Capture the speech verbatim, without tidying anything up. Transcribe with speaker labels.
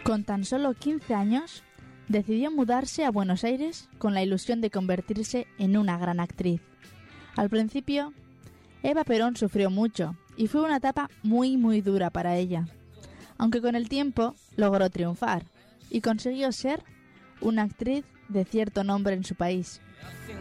Speaker 1: Con tan solo quince años, decidió mudarse a Buenos Aires con la ilusión de convertirse en una gran actriz. Al principio, Eva Perón sufrió mucho y fue una etapa muy muy dura para ella, aunque con el tiempo logró triunfar y consiguió ser una actriz de cierto nombre en su país.